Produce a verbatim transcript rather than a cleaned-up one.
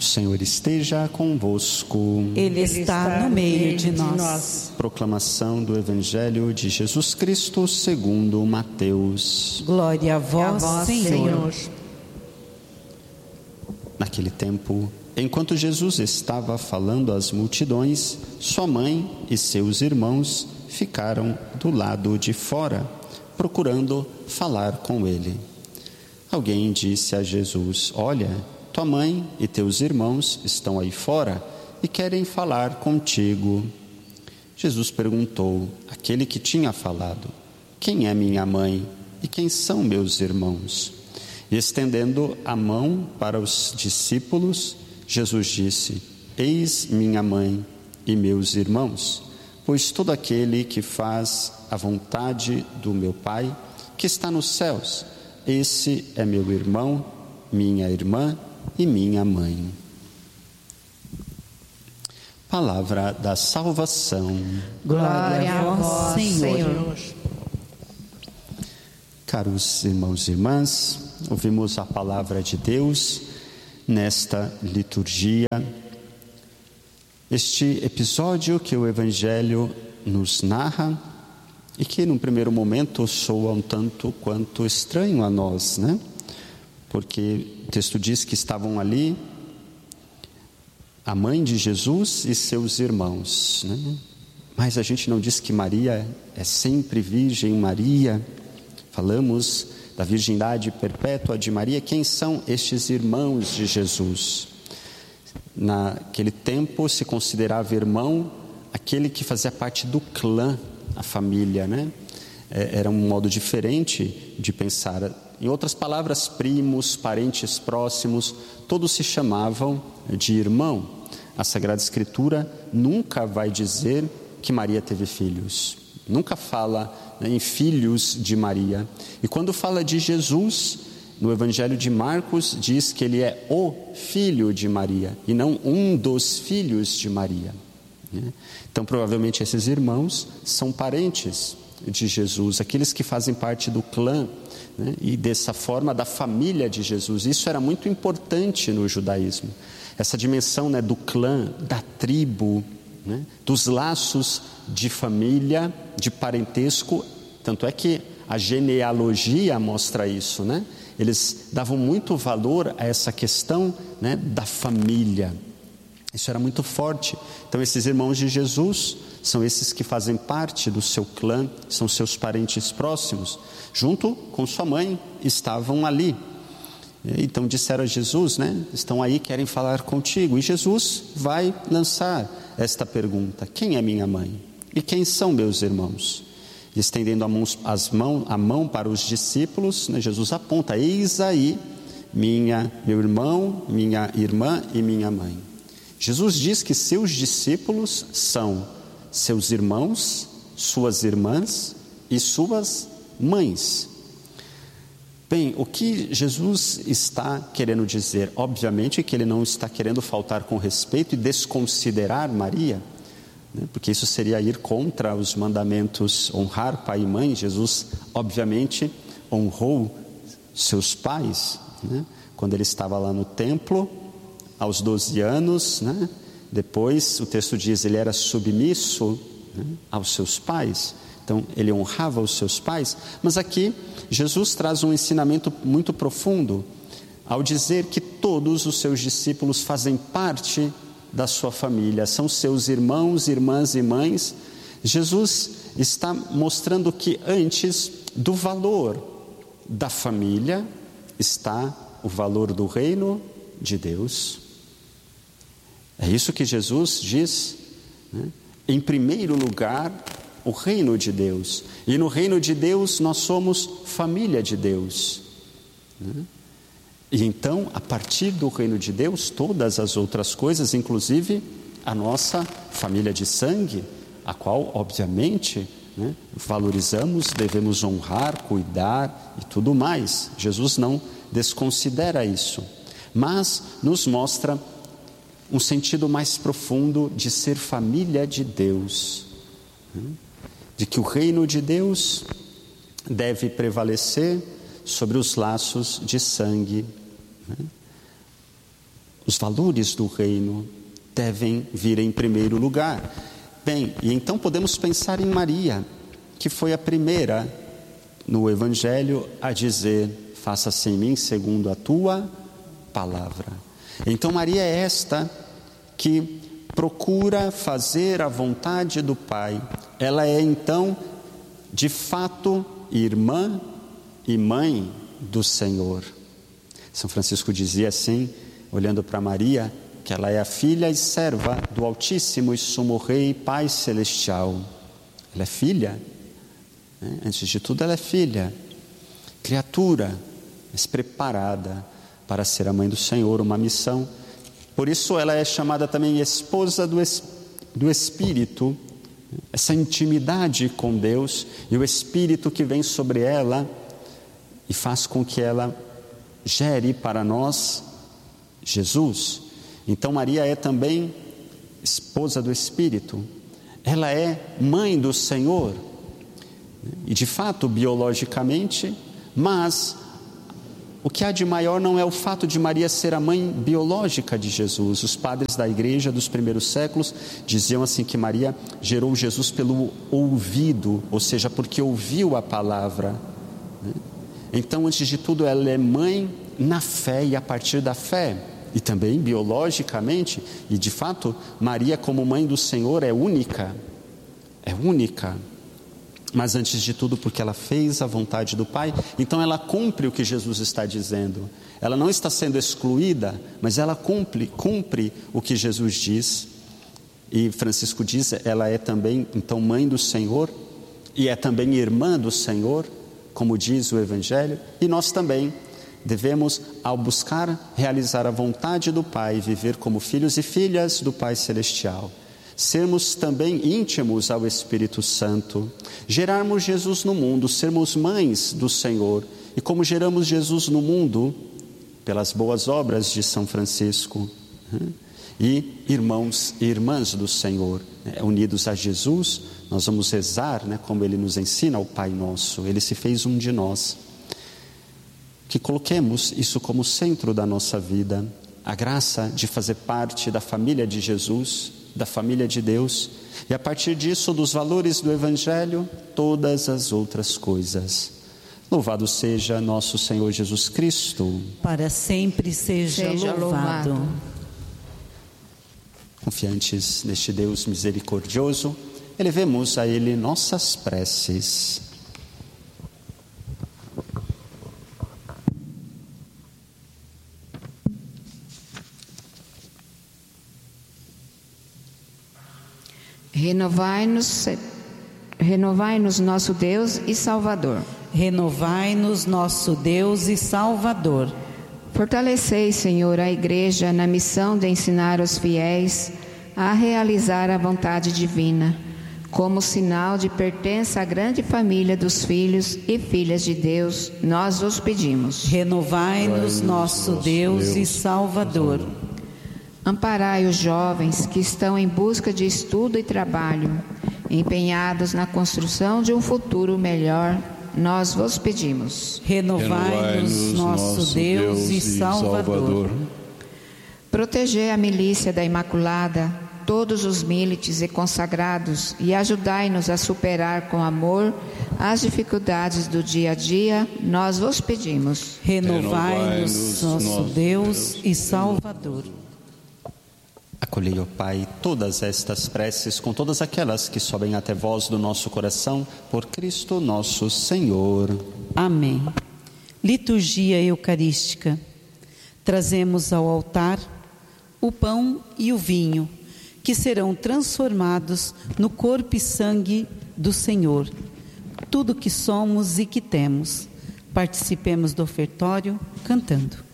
Senhor esteja convosco. Ele está no meio de nós. Proclamação do Evangelho de Jesus Cristo segundo Mateus. Glória a vós, Senhor. Naquele tempo, enquanto Jesus estava falando às multidões, sua mãe e seus irmãos ficaram do lado de fora, procurando falar com ele. Alguém disse a Jesus: olha, tua mãe e teus irmãos estão aí fora e querem falar contigo. Jesus perguntou àquele que tinha falado: quem é minha mãe e quem são meus irmãos? E estendendo a mão para os discípulos, Jesus disse: eis minha mãe e meus irmãos, pois todo aquele que faz a vontade do meu Pai, que está nos céus, esse é meu irmão, minha irmã e minha mãe. Palavra da salvação. Glória a vós, Senhor. Caros irmãos e irmãs, ouvimos a palavra de Deus nesta liturgia. Este episódio que o Evangelho nos narra e que num primeiro momento soa um tanto quanto estranho a nós, né? Porque o texto diz que estavam ali a mãe de Jesus e seus irmãos, né? Mas a gente não diz que Maria é sempre Virgem Maria. Falamos da virgindade perpétua de Maria. Quem são estes irmãos de Jesus? Naquele tempo se considerava irmão aquele que fazia parte do clã, a família, né? Era um modo diferente de pensar. Em outras palavras, primos, parentes próximos, todos se chamavam de irmão. A Sagrada Escritura nunca vai dizer que Maria teve filhos. Nunca fala, né, em filhos de Maria. E quando fala de Jesus, no Evangelho de Marcos, diz que ele é o filho de Maria e não um dos filhos de Maria. Então, provavelmente, esses irmãos são parentes de Jesus, aqueles que fazem parte do clã, né, e dessa forma da família de Jesus. Isso era muito importante no judaísmo. Essa dimensão, né, do clã, da tribo, né, dos laços de família, de parentesco. Tanto é que a genealogia mostra isso, né? Eles davam muito valor a essa questão, né, da família. Isso era muito forte. Então esses irmãos de Jesus são esses que fazem parte do seu clã, são seus parentes próximos. Junto com sua mãe estavam ali. Então disseram a Jesus, né? Estão aí, querem falar contigo. E Jesus vai lançar esta pergunta: quem é minha mãe? E quem são meus irmãos? E estendendo a mão, as mão, a mão para os discípulos, né? Jesus aponta: eis aí minha, meu irmão, minha irmã e minha mãe. Jesus diz que seus discípulos são seus irmãos, suas irmãs e suas mães. Bem, o que Jesus está querendo dizer? Obviamente que ele não está querendo faltar com respeito e desconsiderar Maria, né? Porque isso seria ir contra os mandamentos, honrar pai e mãe. Jesus, obviamente, honrou seus pais, né? Quando ele estava lá no templo, aos doze anos, né? Depois o texto diz, ele era submisso, né, aos seus pais. Então ele honrava os seus pais. Mas aqui Jesus traz um ensinamento muito profundo ao dizer que todos os seus discípulos fazem parte da sua família, são seus irmãos, irmãs e mães. Jesus está mostrando que antes do valor da família está o valor do reino de Deus. É isso que Jesus diz, né? Em primeiro lugar, o reino de Deus. E no reino de Deus nós somos família de Deus, né? E então, a partir do reino de Deus, todas as outras coisas, inclusive a nossa família de sangue, a qual, obviamente, né, valorizamos, devemos honrar, cuidar e tudo mais. Jesus não desconsidera isso, mas nos mostra um sentido mais profundo de ser família de Deus, né? De que o reino de Deus deve prevalecer sobre os laços de sangue, né? Os valores do reino devem vir em primeiro lugar. Bem, e então podemos pensar em Maria, que foi a primeira no Evangelho a dizer: faça-se em mim segundo a tua palavra. Então Maria é esta que procura fazer a vontade do Pai. Ela é então, de fato, irmã e mãe do Senhor. São Francisco dizia assim, olhando para Maria, que ela é a filha e serva do Altíssimo e Sumo Rei, Pai Celestial. Ela é filha, né? Antes de tudo ela é filha, criatura, mas preparada para ser a mãe do Senhor, uma missão. Por isso ela é chamada também esposa do, es, do Espírito, essa intimidade com Deus e o Espírito que vem sobre ela e faz com que ela gere para nós Jesus. Então Maria é também esposa do Espírito, ela é mãe do Senhor, e de fato biologicamente, mas o que há de maior não é o fato de Maria ser a mãe biológica de Jesus. Os padres da igreja dos primeiros séculos diziam assim que Maria gerou Jesus pelo ouvido, ou seja, porque ouviu a palavra. Então, antes de tudo, ela é mãe na fé e a partir da fé. E também biologicamente, e de fato, Maria como mãe do Senhor é única, é única. Mas antes de tudo porque ela fez a vontade do Pai, então ela cumpre o que Jesus está dizendo. Ela não está sendo excluída, mas ela cumpre, cumpre o que Jesus diz. E Francisco diz, ela é também então mãe do Senhor, e é também irmã do Senhor, como diz o Evangelho, e nós também devemos, ao buscar realizar a vontade do Pai, viver como filhos e filhas do Pai Celestial, sermos também íntimos ao Espírito Santo, gerarmos Jesus no mundo, sermos mães do Senhor, e como geramos Jesus no mundo, pelas boas obras de São Francisco, e irmãos e irmãs do Senhor, unidos a Jesus, nós vamos rezar, né, como Ele nos ensina, o Pai Nosso. Ele se fez um de nós. Que coloquemos isso como centro da nossa vida, a graça de fazer parte da família de Jesus, da família de Deus, e a partir disso, dos valores do Evangelho, todas as outras coisas. Louvado seja nosso Senhor Jesus Cristo. Para sempre seja, seja louvado. louvado. Confiantes neste Deus misericordioso, elevemos a Ele nossas preces. Renovai-nos, renovai-nos nosso Deus e Salvador. Renovai-nos nosso Deus e Salvador. Fortalecei, Senhor, a Igreja na missão de ensinar os fiéis a realizar a vontade divina, como sinal de pertença à grande família dos filhos e filhas de Deus, nós os pedimos. Renovai-nos nosso Deus, Deus e Salvador. Amparai os jovens que estão em busca de estudo e trabalho, empenhados na construção de um futuro melhor, nós vos pedimos. Renovai-nos nosso Deus e Salvador. Protegei a milícia da Imaculada, todos os milites e consagrados, e ajudai-nos a superar com amor as dificuldades do dia a dia, nós vos pedimos. Renovai-nos nosso Deus e Salvador. Acolhei, ó Pai, todas estas preces com todas aquelas que sobem até vós do nosso coração, por Cristo nosso Senhor. Amém. Liturgia Eucarística. Trazemos ao altar o pão e o vinho, que serão transformados no corpo e sangue do Senhor. Tudo que somos e que temos. Participemos do ofertório cantando.